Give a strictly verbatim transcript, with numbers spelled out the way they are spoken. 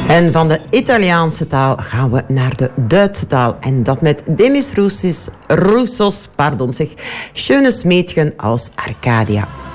En van de Italiaanse taal gaan we naar de Duitse taal. En dat met Demis Roussos, Roussos, pardon zeg, Schönes Mädchen aus Arcadia.